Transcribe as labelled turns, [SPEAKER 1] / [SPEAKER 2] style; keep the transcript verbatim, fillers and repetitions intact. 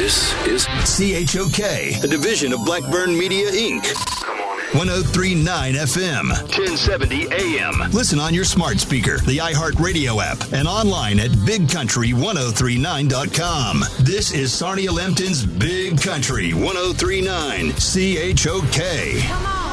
[SPEAKER 1] This is
[SPEAKER 2] C H O K,
[SPEAKER 1] a division of Blackburn Media, Incorporated.
[SPEAKER 2] one oh three point nine F M,
[SPEAKER 1] ten seventy A M.
[SPEAKER 2] Listen on your smart speaker, the iHeartRadio app, and online at big country ten thirty-nine dot com. This is Sarnia Lempton's Big Country ten thirty-nine, C H O K.
[SPEAKER 3] Come on.